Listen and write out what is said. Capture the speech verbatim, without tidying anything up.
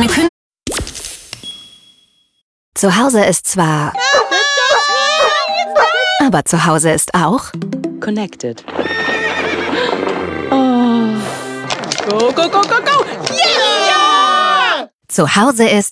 Eine Kün Zu Hause ist zwar... Aber zu Hause ist auch... Connected. Oh. Go, go, go, go, go! Yeah! Zu Hause ist...